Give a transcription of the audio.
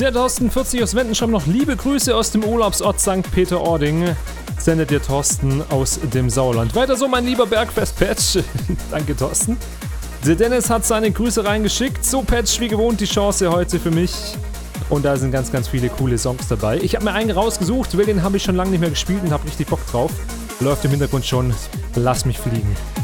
Der Thorsten 40 aus Wenden schreibt noch liebe Grüße aus dem Urlaubsort St. Peter-Ording. Sendet dir Thorsten aus dem Sauerland. Weiter so, mein lieber Bergfest-Patch. Danke, Thorsten. Der Dennis hat seine Grüße reingeschickt. So, Patch, wie gewohnt, die Chance heute für mich. Und da sind ganz, ganz viele coole Songs dabei. Ich habe mir einen rausgesucht, weil den habe ich schon lange nicht mehr gespielt und habe richtig Bock drauf. Läuft im Hintergrund schon. Lass mich fliegen.